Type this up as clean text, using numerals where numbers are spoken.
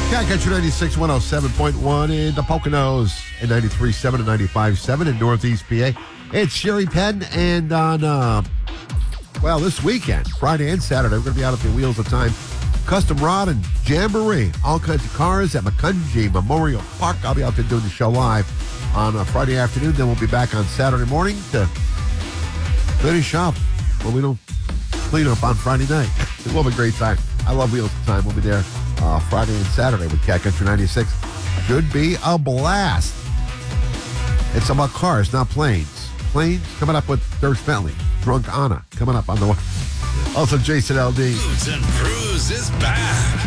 Cat Country 96, 107.1 in the Poconos, and 93.7 and 95.7 in Northeast PA. It's Sherry Penn, and on, this weekend, Friday and Saturday, we're going to be out at the Wheels of Time Custom Rod and Jamboree. All kinds of cars at Macungie Memorial Park. I'll be out there doing the show live on Friday afternoon. Then we'll be back on Saturday morning to finish up when we don't clean up on Friday night. It will be a great time. I love Wheels of Time. We'll be there Friday and Saturday with Cat Country 96. Should be a blast. It's about cars, not planes. Planes coming up with Dirk Bentley. Drunk Anna coming up on the way. Also, Jason LD. Booze and Brews is back.